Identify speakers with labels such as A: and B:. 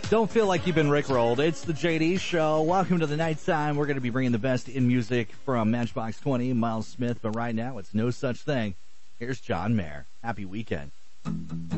A: Don't feel like you've been rickrolled. It's the JD Show. Welcome to the nighttime. We're going to be bringing the best in music from Matchbox 20, Miles Smith, but right now it's no such thing. Here's John Mayer. Happy weekend.